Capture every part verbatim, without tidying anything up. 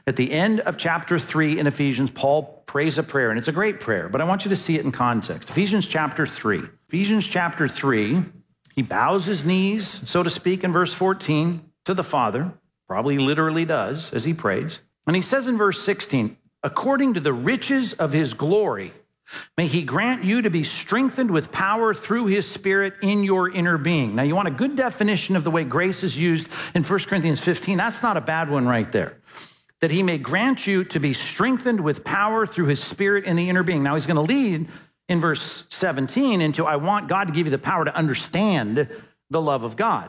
At the end of chapter three in Ephesians, Paul prays a prayer, and it's a great prayer, but I want you to see it in context. Ephesians chapter three. Ephesians chapter three, he bows his knees, so to speak, in verse fourteen to the Father, probably literally does as he prays. And he says in verse sixteen, according to the riches of his glory, may he grant you to be strengthened with power through his Spirit in your inner being. Now, you want a good definition of the way grace is used in First Corinthians fifteen? That's not a bad one right there. That he may grant you to be strengthened with power through his Spirit in the inner being. Now, he's going to lead in verse seventeen into, I want God to give you the power to understand the love of God.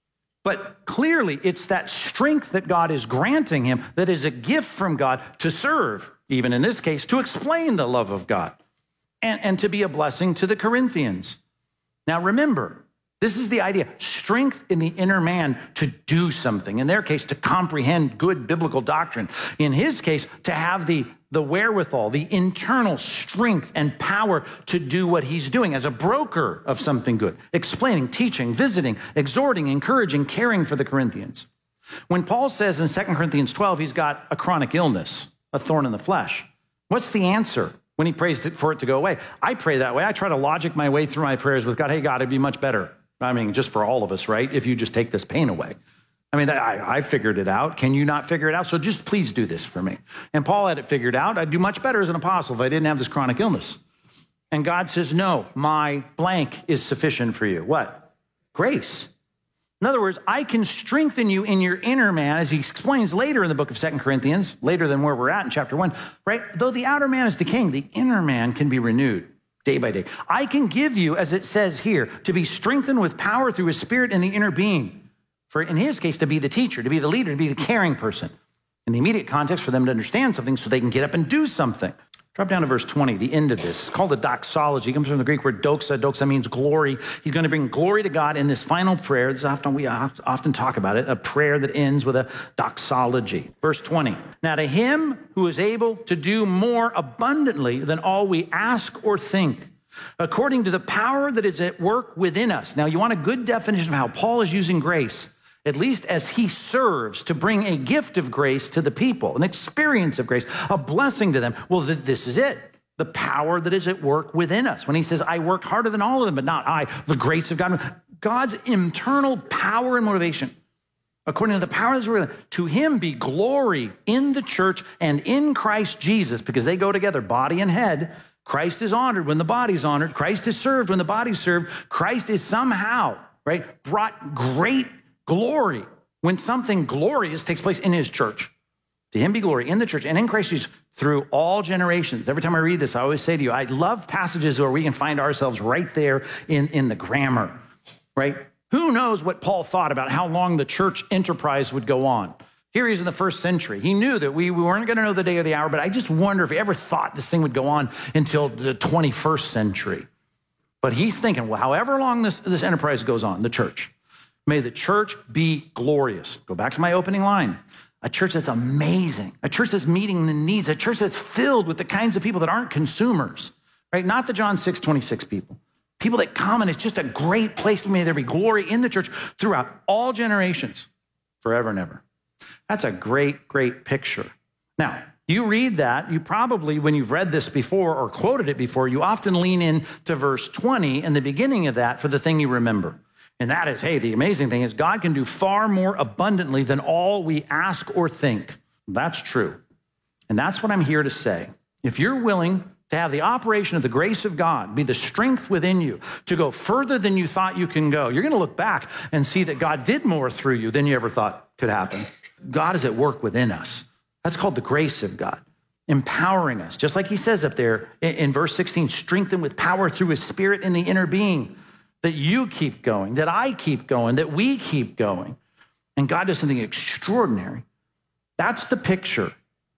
But clearly, it's that strength that God is granting him that is a gift from God to serve, even in this case, to explain the love of God and, and to be a blessing to the Corinthians. Now, remember, this is the idea, strength in the inner man to do something. In their case, to comprehend good biblical doctrine. In his case, to have the, the wherewithal, the internal strength and power to do what he's doing as a broker of something good, explaining, teaching, visiting, exhorting, encouraging, caring for the Corinthians. When Paul says in Second Corinthians twelve, he's got a chronic illness, a thorn in the flesh, what's the answer when he prays for it to go away? I pray that way. I try to logic my way through my prayers with God. Hey, God, it'd be much better. I mean, just for all of us, right? If you just take this pain away. I mean, I, I figured it out. Can you not figure it out? So just please do this for me. And Paul had it figured out. I'd do much better as an apostle if I didn't have this chronic illness. And God says, no, my blank is sufficient for you. What? Grace. In other words, I can strengthen you in your inner man, as he explains later in the book of Second Corinthians, later than where we're at in chapter one, right? Though the outer man is decaying, the inner man can be renewed day by day. I can give you, as it says here, to be strengthened with power through his Spirit in the inner being. For in his case, to be the teacher, to be the leader, to be the caring person. In the immediate context, for them to understand something so they can get up and do something. Drop down to verse twenty, the end of this. It's called a doxology. It comes from the Greek word doxa. Doxa means glory. He's going to bring glory to God in this final prayer. This is often, we often talk about it, a prayer that ends with a doxology. Verse twenty. Now to him who is able to do more abundantly than all we ask or think, according to the power that is at work within us. Now you want a good definition of how Paul is using grace, at least as he serves to bring a gift of grace to the people, an experience of grace, a blessing to them. Well, th- this is it. The power that is at work within us. When he says, I worked harder than all of them, but not I, the grace of God. God's internal power and motivation. According to the power that's within us, to him be glory in the church and in Christ Jesus, because they go together, body and head. Christ is honored when the body's honored. Christ is served when the body's served. Christ is somehow, right, brought great glory when something glorious takes place in his church. To him be glory in the church and in Christ Jesus through all generations. Every time I read this, I always say to you, I love passages where we can find ourselves right there in, in the grammar, right? Who knows what Paul thought about how long the church enterprise would go on? Here he is in the first century. He knew that we, we weren't going to know the day or the hour, but I just wonder if he ever thought this thing would go on until the twenty-first century. But he's thinking, well, however long this, this enterprise goes on, the church, may the church be glorious. Go back to my opening line. A church that's amazing. A church that's meeting the needs. A church that's filled with the kinds of people that aren't consumers, right? Not the John six twenty-six people. People that come, and it's just a great place. May there be glory in the church throughout all generations, forever and ever. That's a great, great picture. Now, you read that, you probably, when you've read this before or quoted it before, you often lean into verse twenty and the beginning of that for the thing you remember. And that is, hey, the amazing thing is God can do far more abundantly than all we ask or think. That's true. And that's what I'm here to say. If you're willing to have the operation of the grace of God be the strength within you to go further than you thought you can go, you're going to look back and see that God did more through you than you ever thought could happen. God is at work within us. That's called the grace of God, empowering us. Just like he says up there in, in verse sixteen, strengthened with power through his Spirit in the inner being. That you keep going, that I keep going, that we keep going. And God does something extraordinary. That's the picture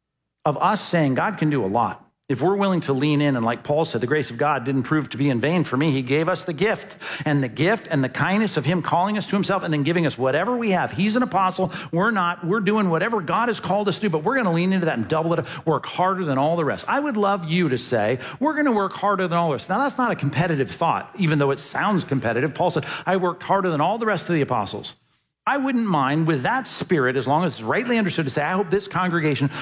of us saying God can do a lot. If we're willing to lean in, and like Paul said, the grace of God didn't prove to be in vain for me. He gave us the gift, and the gift and the kindness of him calling us to himself and then giving us whatever we have. He's an apostle. We're not. We're doing whatever God has called us to do, but we're going to lean into that and double it, work harder than all the rest. I would love you to say, we're going to work harder than all the rest. Now, that's not a competitive thought, even though it sounds competitive. Paul said, I worked harder than all the rest of the apostles. I wouldn't mind with that spirit, as long as it's rightly understood, to say, I hope this congregation